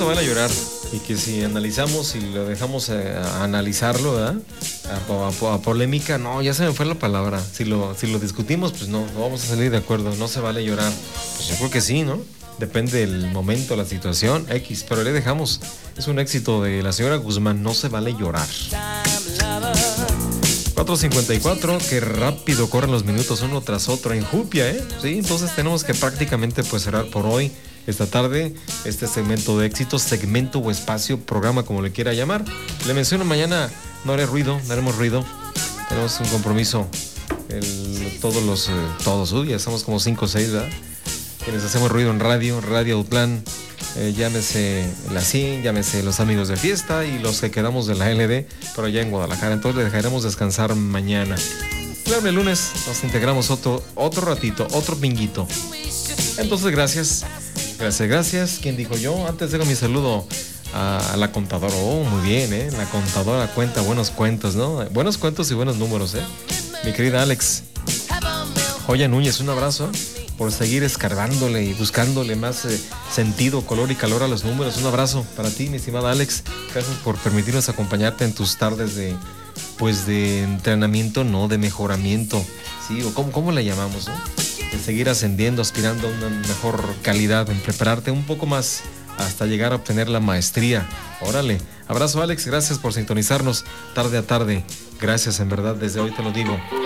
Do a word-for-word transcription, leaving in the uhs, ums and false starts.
se vale llorar y que si analizamos y lo dejamos eh, a analizarlo, ¿verdad? A, a, a polémica, no, ya se me fue la palabra. Si lo, si lo discutimos, pues no, no vamos a salir de acuerdo, no se vale llorar. Pues yo creo que sí, ¿no? Depende del momento, la situación, X, pero le dejamos. Es un éxito de la señora Guzmán, no se vale llorar. cuatro cincuenta y cuatro, qué rápido corren los minutos uno tras otro en Jupia, ¿eh? Sí, entonces tenemos que prácticamente pues cerrar por hoy, esta tarde, este segmento de éxitos, segmento o espacio, programa como le quiera llamar. Le menciono mañana, no haré ruido, no haremos ruido, tenemos un compromiso, el, todos los, eh, todos, uy, ya estamos como cinco o seis, ¿verdad? Quienes hacemos ruido en radio, Radio Autlán, eh, llámese la C I N, llámese los amigos de fiesta y los que quedamos de la L D, pero allá en Guadalajara. Entonces le dejaremos descansar mañana. Claro, el lunes nos integramos otro, otro ratito, otro pinguito. Entonces, gracias, gracias, gracias. ¿Quién dijo yo? Antes dejo mi saludo a, a la contadora. Oh, muy bien, ¿eh? La contadora cuenta buenos cuentos, ¿no? Buenos cuentos y buenos números, ¿eh? Mi querida Alex Joya Núñez, un abrazo por seguir escarbándole y buscándole más eh, sentido, color y calor a los números. Un abrazo para ti, mi estimada Alex. Gracias por permitirnos acompañarte en tus tardes de, pues, de entrenamiento, no, de mejoramiento. Sí, o cómo, cómo le llamamos, ¿no? De seguir ascendiendo, aspirando a una mejor calidad, en prepararte un poco más hasta llegar a obtener la maestría. Órale. Abrazo, Alex. Gracias por sintonizarnos tarde a tarde. Gracias, en verdad, desde hoy te lo digo.